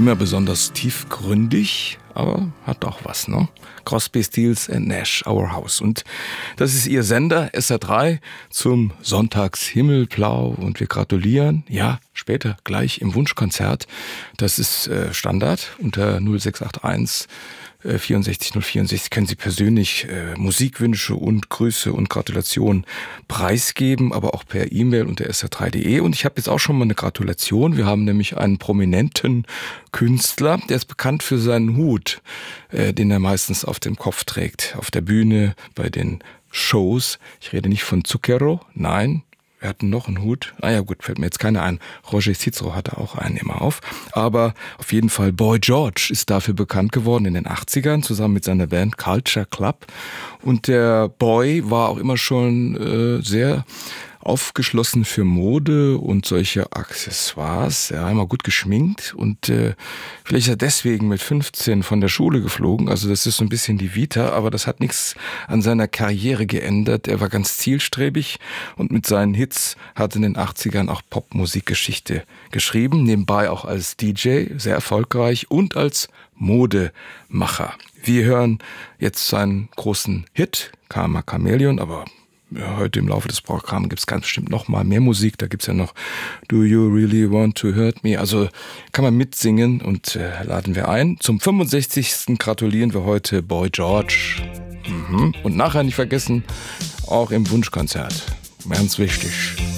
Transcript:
immer besonders tiefgründig, aber hat auch was, ne? Crosby, Stills and Nash, Our House. Und das ist Ihr Sender, SR3, zum Sonntagshimmelblau. Und wir gratulieren, ja, später gleich im Wunschkonzert. Das ist Standard unter 0681 64 064 können Sie persönlich Musikwünsche und Grüße und Gratulationen preisgeben, aber auch per E-Mail unter sr3.de. Und ich habe jetzt auch schon mal eine Gratulation. Wir haben nämlich einen prominenten Künstler, der ist bekannt für seinen Hut, den er meistens auf dem Kopf trägt, auf der Bühne, bei den Shows. Ich rede nicht von Zucchero, nein. Wir hatten noch einen Hut. Ah ja gut, fällt mir jetzt keiner ein. Roger Cicero hatte auch einen immer auf. Aber auf jeden Fall Boy George ist dafür bekannt geworden in den 80ern, zusammen mit seiner Band Culture Club. Und der Boy war auch immer schon sehr aufgeschlossen für Mode und solche Accessoires. Er war immer gut geschminkt und vielleicht ist er deswegen mit 15 von der Schule geflogen. Also das ist so ein bisschen die Vita, aber das hat nichts an seiner Karriere geändert. Er war ganz zielstrebig und mit seinen Hits hat in den 80ern auch Popmusikgeschichte geschrieben. Nebenbei auch als DJ, sehr erfolgreich und als Modemacher. Wir hören jetzt seinen großen Hit, Karma Chameleon, aber ja, heute im Laufe des Programms gibt es ganz bestimmt noch mal mehr Musik. Da gibt es ja noch Do You Really Want to Hurt Me? Also kann man mitsingen und laden wir ein. Zum 65. gratulieren wir heute Boy George. Und nachher nicht vergessen, auch im Wunschkonzert. Ganz wichtig.